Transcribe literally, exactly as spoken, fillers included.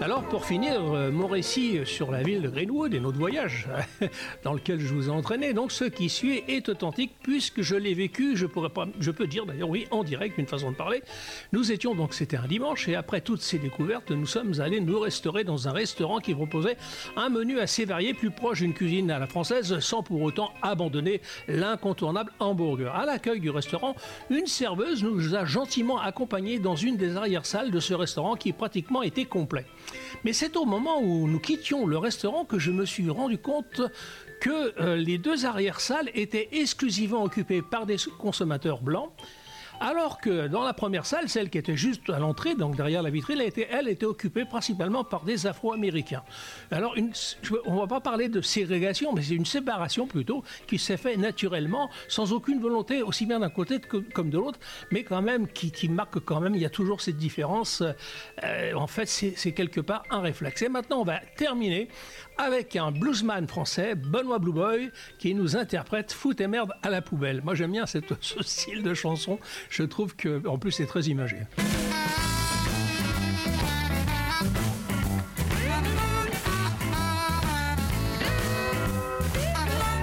Alors pour finir, euh, mon récit sur la ville de Greenwood et notre voyage dans lequel je vous ai entraîné, donc ce qui suit est authentique puisque je l'ai vécu, je pourrais pas, je peux dire d'ailleurs oui en direct, une façon de parler. Nous étions donc, c'était un dimanche et après toutes ces découvertes, nous sommes allés nous restaurer dans un restaurant qui proposait un menu assez varié, plus proche d'une cuisine à la française, sans pour autant abandonner l'incontournable hamburger. À l'accueil du restaurant, une serveuse nous a gentiment accompagnés dans une des arrière-salles de ce restaurant qui pratiquement était complet. Mais c'est au moment où nous quittions le restaurant que je me suis rendu compte que euh, les deux arrière-salles étaient exclusivement occupées par des consommateurs blancs, alors que dans la première salle, celle qui était juste à l'entrée, donc derrière la vitrine, elle était, elle était occupée principalement par des Afro-Américains. Alors, une, on ne va pas parler de ségrégation, mais c'est une séparation plutôt qui s'est faite naturellement, sans aucune volonté, aussi bien d'un côté que, comme de l'autre, mais quand même qui, qui marque quand même, il y a toujours cette différence. Euh, en fait, c'est, c'est quelque part un réflexe. Et maintenant, on va terminer avec un bluesman français, Benoît Blue Boy, qui nous interprète Foot et merde à la poubelle. Moi, j'aime bien cette, ce style de chanson. Je trouve que, en plus, c'est très imagé.